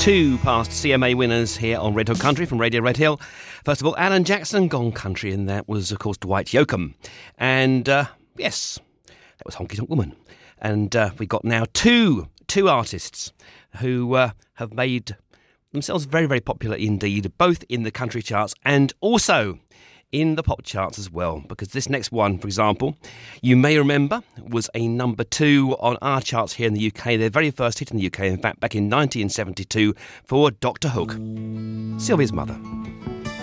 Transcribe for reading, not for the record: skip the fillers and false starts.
Two past CMA winners here on Red Hill Country from Radio Red Hill. First of all, Alan Jackson, Gone Country, and that was, of course, Dwight Yoakam. And, yes, that was Honky Tonk Woman. And we got now two artists who have made themselves very, very popular indeed, both in the country charts and also in the pop charts as well, because this next one, for example, you may remember, was a number 2 on our charts here in the UK, their very first hit in the UK, in fact, back in 1972 for Dr. Hook, Sylvia's Mother.